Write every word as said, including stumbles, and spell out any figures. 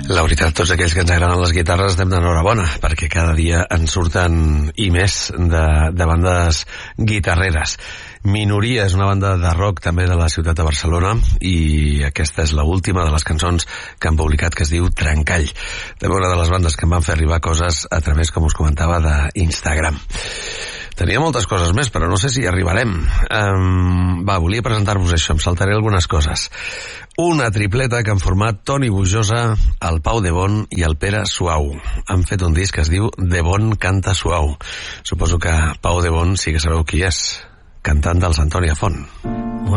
La veritat, tots aquells que ens agraden les guitarres estem d'enhorabona, perquè cada dia en surten i més de, de bandes guitarreres. Minoria és una banda de rock també de la ciutat de Barcelona i aquesta és l'última de les cançons que han publicat, que es diu Trencall. També una de les bandes que em van fer arribar coses a través, com us comentava, d'Instagram. Tenia moltes coses més, però no sé si hi arribarem. Um, va, volia presentar-vos això, em saltaré algunes coses. Una tripleta que han format Toni Bujosa, el Pau de Bon i el Pere Suau. Han fet un disc que es diu De Bon canta suau. Suposo que Pau de Bon sí que sabeu qui és, cantant dels Antònia Font.